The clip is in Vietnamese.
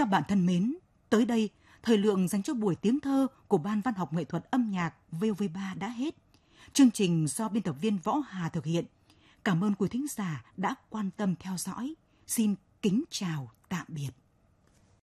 Các bạn thân mến, tới đây, thời lượng dành cho buổi tiếng thơ của Ban Văn học Nghệ thuật Âm nhạc VOV3 đã hết. Chương trình do biên tập viên Võ Hà thực hiện. Cảm ơn quý thính giả đã quan tâm theo dõi. Xin kính chào, tạm biệt.